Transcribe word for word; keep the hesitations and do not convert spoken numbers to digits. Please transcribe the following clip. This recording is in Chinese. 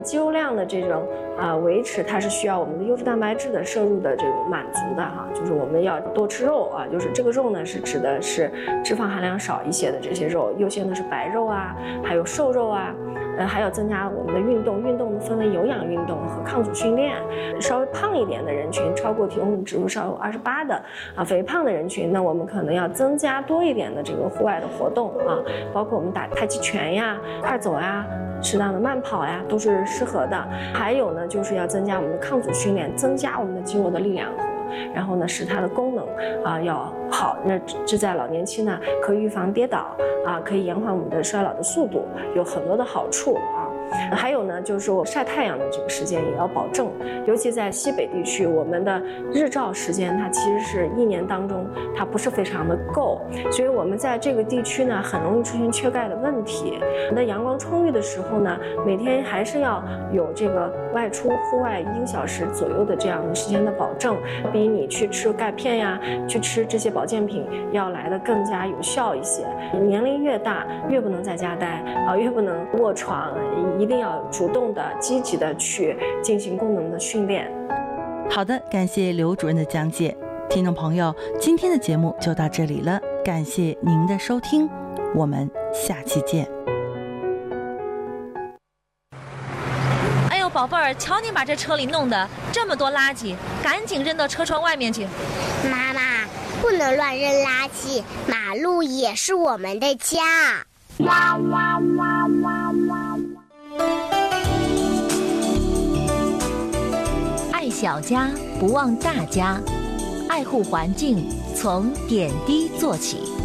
肌肉量的这种啊、呃、维持，它是需要我们的优质蛋白质的摄入的这种满足的哈，就是我们要多吃肉啊，就是这个肉呢是指的是脂肪含量少一些的这些肉，优先的是白肉啊，还有瘦肉啊，呃还要增加我们的运动，运动分为有氧运动和抗阻训练。稍微胖一点的人群，超过体重指数超过二十八的啊肥胖的人群，那我们可能要增加多一点的这个户外的活动啊，包括我们打太极拳呀、快走呀。适当的慢跑呀，都是适合的。还有呢，就是要增加我们的抗阻训练，增加我们的肌肉的力量，然后呢，使它的功能啊、呃、要好。那这在老年期呢，可以预防跌倒啊，可以延缓我们的衰老的速度，有很多的好处啊。还有呢，就是我晒太阳的这个时间也要保证，尤其在西北地区，我们的日照时间它其实是一年当中它不是非常的够，所以我们在这个地区呢，很容易出现缺钙的问题。那阳光充裕的时候呢，每天还是要有这个外出户外一个小时左右的这样的时间的保证，比你去吃钙片呀，去吃这些保健品要来的更加有效一些。年龄越大，越不能在家待啊，越不能卧床。一定要主动的、积极的去进行功能的训练。 好的，感谢刘主任的讲解。听众朋友，今天的节目就到这里了，感谢您的收听，我们下期见。 哎呦，宝贝儿，瞧你把这车里弄的这么多垃圾，赶紧扔到车窗外面去。 妈妈，不能乱扔垃圾，马路也是我们的家。哇哇哇哇哇！ 爱小家不忘大家，爱护环境从点滴做起。